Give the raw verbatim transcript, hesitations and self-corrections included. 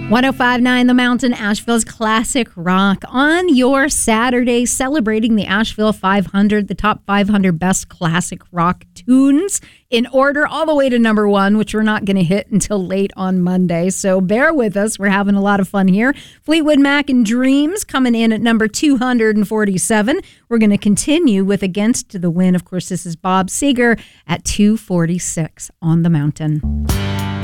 one oh five point nine The Mountain, Asheville's classic rock. On your Saturday, celebrating the Asheville five hundred, the top five hundred best classic rock tunes in order, all the way to number one, which we're not going to hit until late on Monday. So bear with us. We're having a lot of fun here. Fleetwood Mac and Dreams coming in at number two hundred forty-seven. We're going to continue with Against the Wind. Of course, this is Bob Seger at two forty-six on The Mountain.